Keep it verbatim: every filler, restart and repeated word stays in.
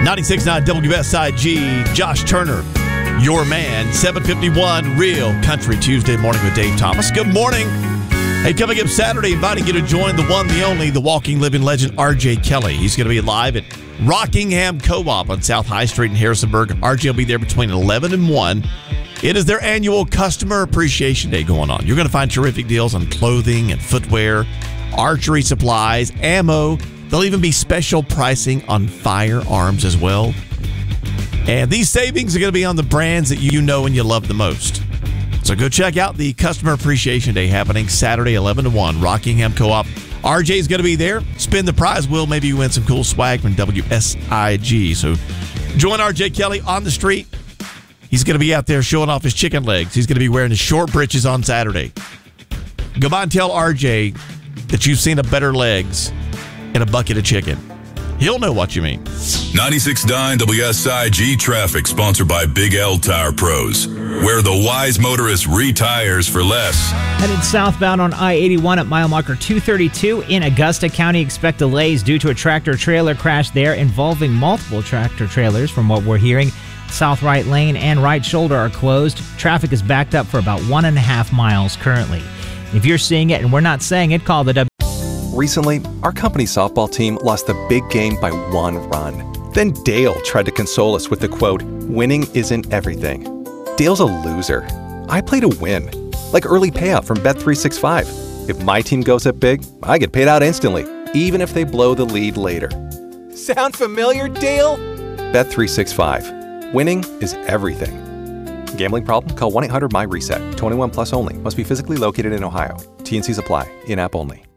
ninety-six point nine W S I G, Josh Turner, your man. seven fifty-one Real Country Tuesday morning with Dave Thomas. Good morning. Hey, coming up Saturday, inviting you to join the one, the only, the walking, living legend, R J Kelly. He's going to be live at Rockingham Co-op on South High Street in Harrisonburg. R J will be there between eleven and one. It is their annual Customer Appreciation Day going on. You're going to find terrific deals on clothing and footwear, archery supplies, ammo. There'll even be special pricing on firearms as well. And these savings are going to be on the brands that you know and you love the most. So go check out the Customer Appreciation Day happening Saturday, eleven to one, Rockingham Co-op. R J's going to be there. Spin the prize wheel. Maybe you win some cool swag from W S I G. So join R J Kelly on the street. He's going to be out there showing off his chicken legs. He's going to be wearing his short britches on Saturday. Go by and tell R J that you've seen a better legs in a bucket of chicken. He'll know what you mean. ninety-six point nine W S I G traffic, sponsored by Big L Tire Pros, where the wise motorist retires for less. Headed southbound on I eighty-one at mile marker two thirty-two in Augusta County. Expect delays due to a tractor-trailer crash there involving multiple tractor-trailers from what we're hearing. South right lane and right shoulder are closed. Traffic is backed up for about one and a half miles currently. If you're seeing it and we're not saying it, call the W. Recently, our company's softball team lost the big game by one run. Then Dale tried to console us with the quote, "Winning isn't everything." Dale's a loser. I play to win, like early payout from Bet three sixty-five. If my team goes up big, I get paid out instantly, even if they blow the lead later. Sound familiar, Dale? Bet three sixty-five. Winning is everything. Gambling problem? Call one eight hundred M Y RESET. twenty-one plus only. Must be physically located in Ohio. T and Cs apply. In-app only.